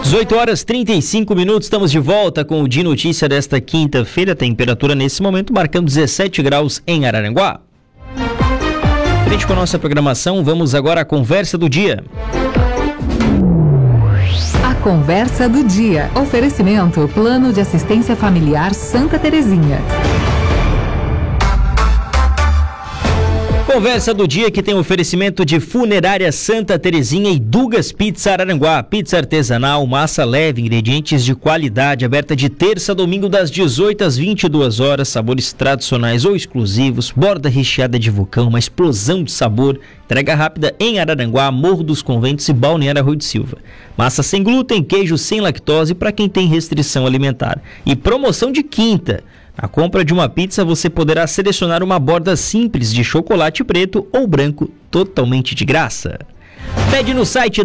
18h35, estamos de volta com o Dia Notícia desta quinta-feira. Temperatura nesse momento marcando 17 graus em Araranguá. Frente com a nossa programação, vamos agora à conversa do dia. A conversa do dia. Oferecimento Plano de Assistência Familiar Santa Terezinha. Conversa do dia que tem oferecimento de Funerária Santa Terezinha e Dugas Pizza Araranguá. Pizza artesanal, massa leve, ingredientes de qualidade, aberta de terça a domingo das 18 às 22 horas, sabores tradicionais ou exclusivos, borda recheada de vulcão, uma explosão de sabor, entrega rápida em Araranguá, Morro dos Conventos e Balneário Arroio de Silva. Massa sem glúten, queijo sem lactose para quem tem restrição alimentar. E promoção de quinta. Na compra de uma pizza, você poderá selecionar uma borda simples de chocolate preto ou branco, totalmente de graça. Pede no site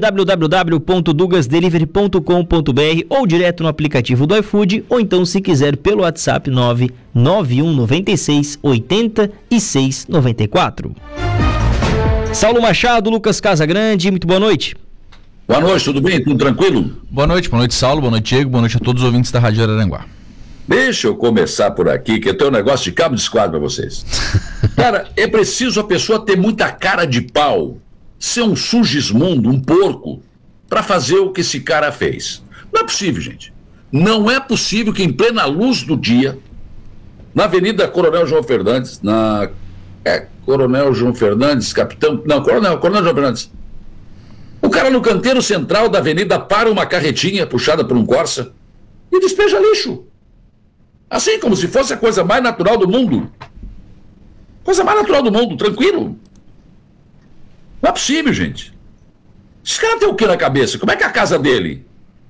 www.dugasdelivery.com.br ou direto no aplicativo do iFood, ou então, se quiser, pelo WhatsApp 991 96 86 94. Saulo Machado, Lucas Casagrande, muito boa noite. Boa noite, tudo bem? Tudo tranquilo? Boa noite, Saulo, boa noite, Diego, boa noite a todos os ouvintes da Rádio Araranguá. Deixa eu começar por aqui, que eu tenho um negócio de cabo de esquadro pra vocês. Cara, é preciso a pessoa ter muita cara de pau, ser um sugismundo, um porco, pra fazer o que esse cara fez. Não é possível, gente. Não é possível que em plena luz do dia, na Avenida Coronel João Fernandes, Coronel João Fernandes, Coronel João Fernandes. O cara no canteiro central da avenida para uma carretinha puxada por um Corsa e despeja lixo. Assim, como se fosse a coisa mais natural do mundo. Coisa mais natural do mundo, tranquilo. Não é possível, gente. Esse cara tem o que na cabeça? Como é que é a casa dele?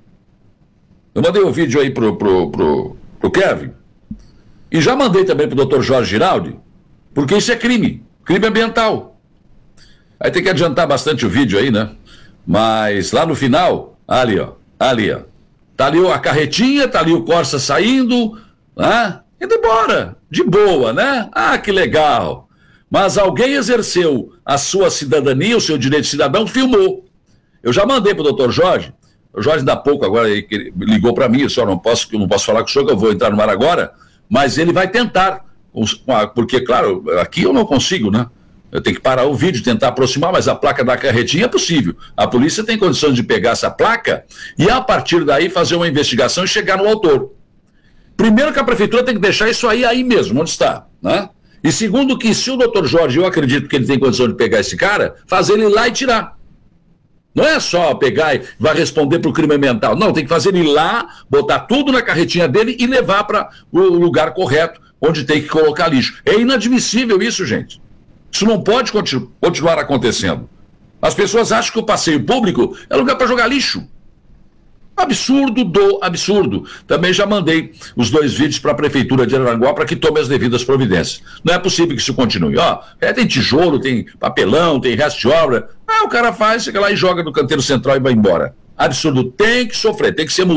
Eu mandei um vídeo aí pro Kevin. E já mandei também pro Dr. Jorge Giraldi, porque isso é crime ambiental. Aí tem que adiantar bastante o vídeo aí, né? Mas lá no final, ali ó. Tá ali a carretinha, tá ali o Corsa saindo, indo embora, de boa, né? Ah, que legal. Mas alguém exerceu a sua cidadania, o seu direito de cidadão, filmou. Eu já mandei pro Dr. Jorge. O Jorge, ainda há pouco agora, ele ligou para mim, eu só não posso falar com o senhor, que eu vou entrar no ar agora, mas ele vai tentar, porque, claro, aqui eu não consigo, né? Eu tenho que parar o vídeo, tentar aproximar, mas a placa da carretinha é possível. A polícia tem condições de pegar essa placa e, a partir daí, fazer uma investigação e chegar no autor. Primeiro, que a prefeitura tem que deixar isso aí mesmo, onde está, né? E segundo, que se o doutor Jorge, eu acredito que ele tem condição de pegar esse cara, fazer ele ir lá e tirar. Não é só pegar e vai responder para o crime ambiental. Não, tem que fazer ele ir lá, botar tudo na carretinha dele e levar para o lugar correto, onde tem que colocar lixo. É inadmissível isso, gente. Isso não pode continuar acontecendo. As pessoas acham que o passeio público é lugar para jogar lixo. Absurdo do absurdo. Também já mandei os 2 vídeos para a Prefeitura de Araranguá para que tome as devidas providências. Não é possível que isso continue. Tem tijolo, tem papelão, tem resto de obra. O cara faz, chega lá e joga no canteiro central e vai embora. Absurdo. Tem que sofrer, tem que ser multado.